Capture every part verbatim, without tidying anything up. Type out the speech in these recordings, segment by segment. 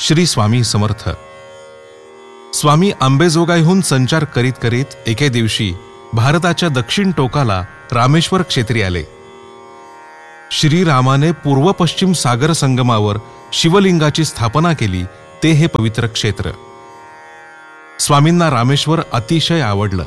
श्री स्वामी समर्थ. स्वामी अंबेजोगाईहून संचार करीत करीत एके दिवशी भारताच्या दक्षिण टोकाला रामेश्वर क्षेत्री आले. श्रीरामाने पूर्व पश्चिम सागर संगमावर शिवलिंगाची स्थापना केली ते हे पवित्र क्षेत्र. स्वामींना रामेश्वर अतिशय आवडलं.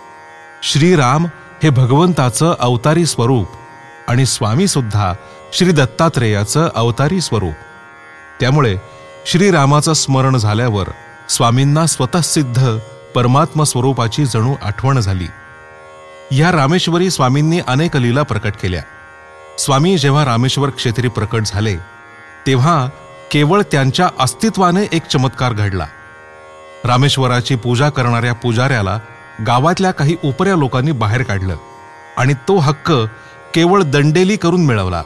श्रीराम हे भगवंताचं अवतारी स्वरूप आणि स्वामी सुद्धा श्री दत्तात्रेयाचं अवतारी स्वरूप. त्यामुळे श्रीरामाचं स्मरण झाल्यावर स्वामींना स्वतःसिद्ध परमात्मा स्वरूपाची जणू आठवण झाली. या रामेश्वरी स्वामींनी अनेक लीला प्रकट केल्या. स्वामी जेव्हा रामेश्वर क्षेत्री प्रकट झाले तेव्हा केवळ त्यांच्या अस्तित्वाने एक चमत्कार घडला. रामेश्वराची पूजा करणाऱ्या पुजाऱ्याला गावातल्या काही उपऱ्या लोकांनी बाहेर काढलं आणि तो हक्क केवळ दंडेली करून मिळवला.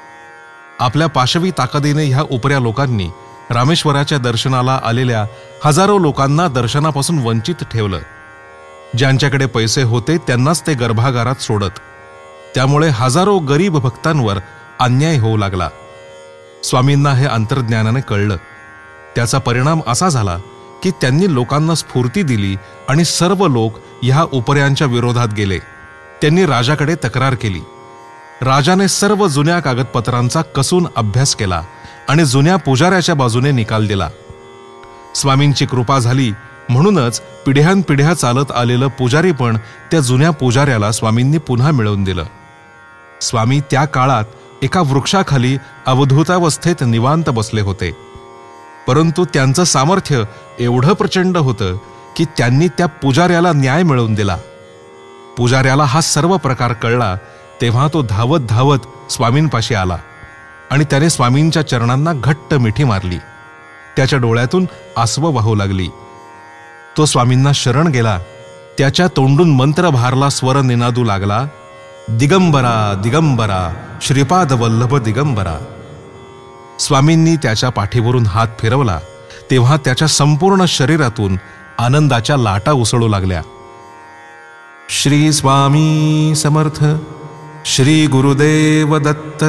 आपल्या पाशवी ताकदीने ह्या उपऱ्या लोकांनी रामेश्वराच्या दर्शनाला आलेल्या हजारो लोकांना दर्शनापासून वंचित ठेवलं. ज्यांच्याकडे पैसे होते त्यांनाच ते गर्भागारात सोडत. त्यामुळे हजारो गरीब भक्तांवर अन्याय होऊ लागला. स्वामींना हे अंतर्ज्ञानाने कळलं. त्याचा परिणाम असा झाला की त्यांनी लोकांना स्फूर्ती दिली आणि सर्व लोक ह्या उपऱ्यांच्या विरोधात गेले. त्यांनी राजाकडे तक्रार केली. राजाने सर्व जुन्या कागदपत्रांचा कसून अभ्यास केला आणि जुन्या पुजाऱ्याच्या बाजूने निकाल दिला. स्वामींची कृपा झाली म्हणूनच पिढ्यानपिढ्या चालत आलेलं पुजारी पण त्या जुन्या पुजाऱ्याला स्वामींनी पुन्हा मिळवून दिलं. स्वामी त्या काळात एका वृक्षाखाली अवधूतावस्थेत निवांत बसले होते. परंतु त्यांचं सामर्थ्य एवढं प्रचंड होतं की त्यांनी त्या पुजाऱ्याला न्याय मिळवून दिला. पुजाऱ्याला हा सर्व प्रकार कळला तेव्हा तो धावत धावत स्वामींपाशी आला आणि त्याने स्वामींच्या चरणांना घट्ट मिठी मारली. त्याच्या डोळ्यातून आसवं वाहू लागली. तो स्वामींना शरण गेला. त्याच्या तोंडून मंत्र भारला स्वर निनादू लागला, दिगंबरा दिगंबरा श्रीपाद वल्लभ दिगंबरा. स्वामींनी त्याच्या पाठीवरून हात फिरवला तेव्हा त्याच्या संपूर्ण शरीरातून आनंदाच्या लाटा उसळू लागल्या. श्री स्वामी समर्थ. श्री गुरुदेव दत्त.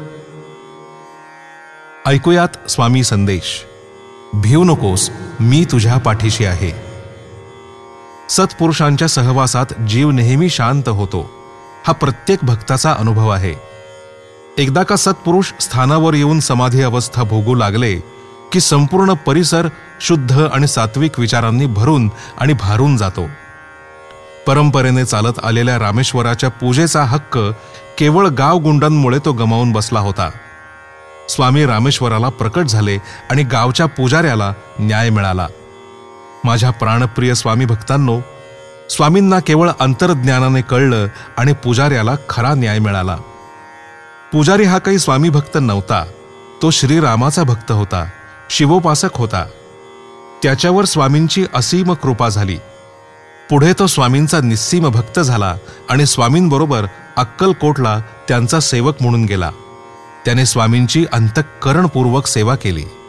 ऐकूयात स्वामी संदेश. भिऊ नकोस, मी तुझ्या पाठीशी आहे. सत्पुरुषांच्या सहवासात जीव नेहमी शांत होतो. हा प्रत्येक भक्ताचा अनुभव आहे. एकदा का सत्पुरुष स्थानावर येऊन समाधी अवस्था भोगू लागले की संपूर्ण परिसर शुद्ध आणि सात्विक विचारांनी भरून आणि भारून जातो. परंपरेने चालत आलेल्या रामेश्वराच्या पूजेचा हक्क केवळ गावगुंडांमुळे तो गमावून बसला होता. स्वामी रामेश्वराला प्रकट झाले आणि गावच्या पुजाऱ्याला न्याय मिळाला. माझ्या प्राणप्रिय स्वामी भक्तांनो, स्वामींना केवळ अंतर्ज्ञानाने कळलं आणि पुजाऱ्याला खरा न्याय मिळाला. पुजारी हा काही स्वामी भक्त नव्हता. तो श्रीरामाचा भक्त होता, शिवोपासक होता. त्याच्यावर स्वामींची असीम कृपा झाली. पुढे तो स्वामींचा निस्सीम भक्त झाला आणि स्वामींबरोबर अक्कलकोटला त्यांचा सेवक म्हणून गेला. त्याने स्वामींची अंतःकरणपूर्वक सेवा केली.